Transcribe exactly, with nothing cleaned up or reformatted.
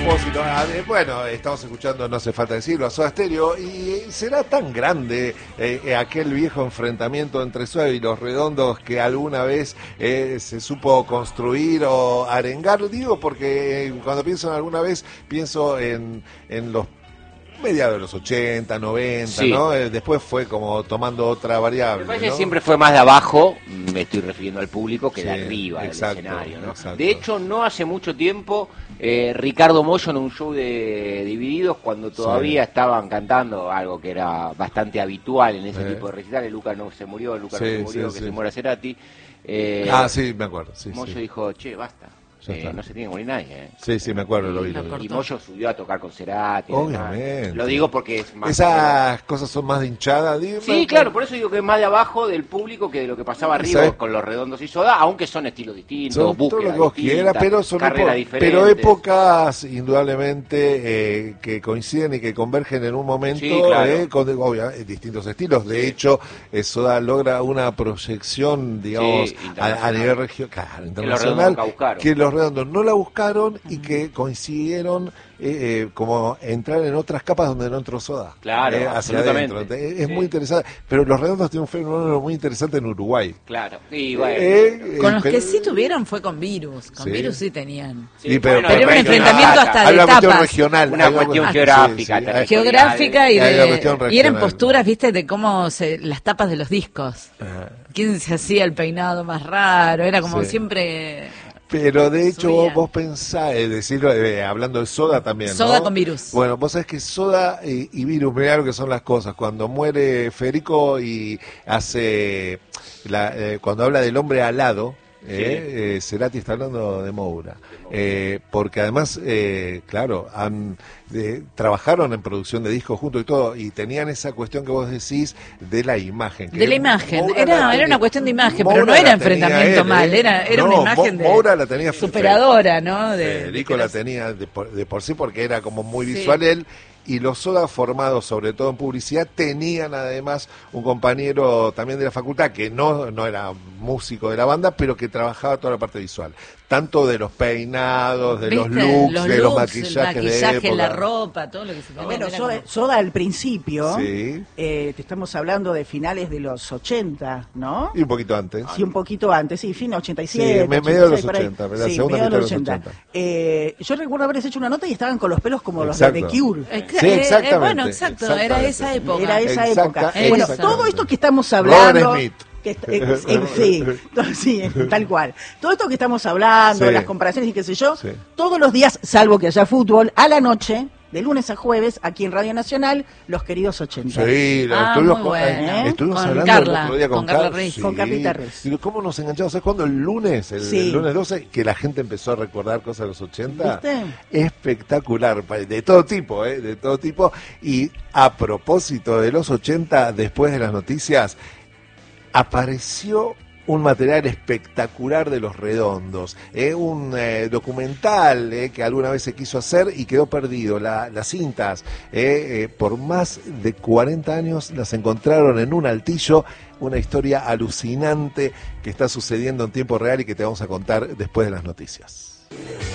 propósito, bueno, estamos escuchando, no hace falta decirlo, a Soda Stereo, y será tan grande eh, aquel viejo enfrentamiento entre Soda y Los Redondos que alguna vez eh, se supo construir o arengar, digo, porque cuando pienso en alguna vez, pienso en, en los mediados de los ochenta, noventa, sí. ¿no? Eh, después fue como tomando otra variable. Me parece, ¿no? Que siempre fue más de abajo, me estoy refiriendo al público, que sí, de arriba exacto, del escenario, ¿no? Exacto. De hecho, no hace mucho tiempo, eh, Ricardo Mollo en un show de Divididos, cuando todavía sí. estaban cantando algo que era bastante habitual en ese eh. tipo de recitales, Lucas no se murió, Lucas sí, no se murió, sí, que sí. se muera Cerati. Eh, ah, sí, me acuerdo. Sí, Mollo sí. dijo, che, basta. Eh, no se tiene que morir nadie. ¿eh? Sí, sí, me acuerdo, lo vi. Y, y Mollo subió a tocar con Cerati. Obviamente. Lo digo porque es más... Esas cosas son más de hinchada. Digo, sí, pero... claro, por eso digo que es más de abajo del público que de lo que pasaba arriba, ¿sabes? Con Los Redondos y Soda, aunque son estilos distintos, son búsquedas todo lo que vos quieras, pero son epo pero épocas indudablemente eh, que coinciden y que convergen en un momento, sí, claro. eh, con obvio, distintos estilos. De sí. hecho, eh, Soda logra una proyección, digamos, sí, a, a nivel regional, claro, internacional, que los Redondos, que los redondos no la buscaron y que coincidieron eh, eh, como entrar en otras capas donde no entró Soda. Claro, eh, hacia adentro. Es, es sí. muy interesante. Pero Los Redondos tienen un fenómeno muy interesante en Uruguay. Claro. Y bueno. eh, con los que sí tuvieron fue con Virus. Con sí. Virus sí tenían. Sí, sí, pero, bueno, pero era un enfrentamiento hasta de una etapas. Cuestión regional, una cuestión ah, geográfica. Sí, sí. Geográfica y, de, y eran posturas, viste, de cómo se, las tapas de los discos. Ajá. ¿Quién se hacía el peinado más raro? Era como sí. siempre... Pero de hecho vos, vos pensás, es decir, eh, hablando de Soda también, Soda ¿no? con Virus. Bueno, vos sabés que Soda y, y Virus, mirá lo que son las cosas. Cuando muere Federico y hace, la, eh, cuando habla del hombre alado, eh, sí. eh, Cerati está hablando de Moura. Eh, porque además, eh, claro, han, de, trabajaron en producción de discos juntos y todo, y tenían esa cuestión que vos decís de la imagen. Que de la imagen, era, era una cuestión de imagen, Moura pero no era enfrentamiento él, mal, era, era no, una imagen de Moura la tenía superadora, ¿no? De, Federico de la tenía de por, de por sí porque era como muy visual sí. él. Y los Soda, formados sobre todo en publicidad, tenían además un compañero también de la facultad que no, no era músico de la banda, pero que trabajaba toda la parte visual. Tanto de los peinados, de los looks, los de looks, los maquillajes, el maquillaje de época. La ropa, todo lo que se podía. Bueno, Soda, como... Soda al principio, sí. eh, te estamos hablando de finales de los ochenta, ¿no? Y un poquito antes. Sí, un poquito antes, sí, fin ochenta y siete. Sí, medio de los ochenta, ¿verdad? Sí, segunda medio mitad de los ochenta. ochenta. Eh, yo recuerdo haberles hecho una nota y estaban con los pelos como exacto. los de The Cure. Sí, exactamente. Eh, bueno, exacto, exactamente. Era esa época. Era esa época. Eh, bueno, todo esto que estamos hablando... Robert Smith. Que, eh, eh, sí, sí, tal cual. Todo esto que estamos hablando, sí. las comparaciones y qué sé yo, sí. todos los días, salvo que haya fútbol, a la noche, de lunes a jueves, aquí en Radio Nacional, los queridos ochenta. Sí, lo ah, estuvimos, bueno. eh, estuvimos con hablando Carla, el otro día con, con Carla Car Reyes. sí. Con Carlita Reyes. ¿Cómo nos enganchamos? ¿Sabes cuándo? El lunes, el, sí. el lunes doce, que la gente empezó a recordar cosas de los ochenta. ¿Viste? Espectacular, de todo tipo, ¿eh? De todo tipo. Y a propósito de los ochenta, después de las noticias, apareció un material espectacular de Los Redondos, eh, un eh, documental eh, que alguna vez se quiso hacer y quedó perdido. La, las cintas, eh, eh, por más de cuarenta años, las encontraron en un altillo. Una historia alucinante que está sucediendo en tiempo real y que te vamos a contar después de las noticias.